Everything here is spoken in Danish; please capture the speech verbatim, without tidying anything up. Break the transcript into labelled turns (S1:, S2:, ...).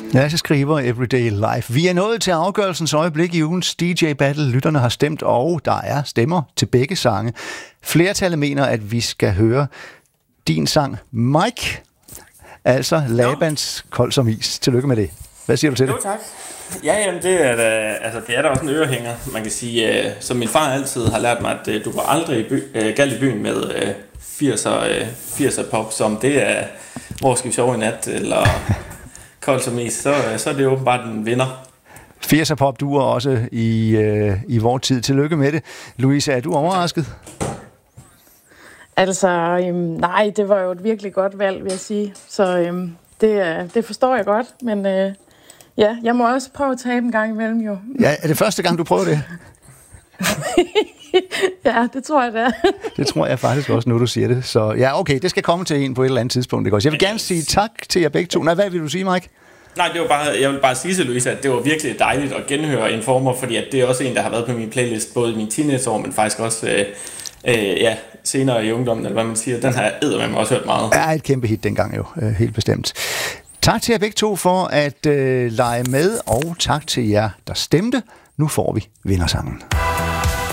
S1: Lasse Skriver, Everyday Life. Vi er nået til afgørelsens øjeblik i ugens D J Battle. Lytterne har stemt, og der er stemmer til begge sange. Flertallet mener, at vi skal høre din sang, Mike. Altså Labans Kold som is. Tillykke med det. Hvad siger du til det?
S2: Jo, tak. Ja, jamen, det er da, altså, det er da også en ørehænger. Man kan sige, uh, som min far altid har lært mig, at uh, du går aldrig by, uh, galt i byen med uh, firser pop, som det er, hvor skal vi sove i nat, eller Kold som is, så, uh, så er det åbenbart en vinder.
S1: firser pop duer også i, uh, i vores tid. Tillykke med det. Louise, er du overrasket?
S3: Altså, øhm, nej, det var jo et virkelig godt valg, vil jeg sige. Så øhm, det, det forstår jeg godt, men øh, ja, jeg må også prøve at tabe en gang imellem jo.
S1: Ja, er det første gang, du prøver det?
S3: Ja, det tror jeg, det er.
S1: Det tror jeg faktisk også, nu du siger det. Så ja, okay, det skal komme til en på et eller andet tidspunkt. Det går. Jeg vil gerne sige tak til jer begge to. Nej, hvad vil du sige, Mike?
S2: Nej, det var bare, jeg vil bare sige til Louise, at det var virkelig dejligt at genhøre Informer, fordi at det er også en, der har været på min playlist, både i mine teenageår, men faktisk også øh, øh, ja, senere i ungdommen, eller hvad man siger. Den har jeg eddermame også hørt meget.
S1: Ja, et kæmpe hit dengang jo, øh, helt bestemt. Tak til jer begge to for at øh, lege med, og tak til jer, der stemte. Nu får vi vindersangen.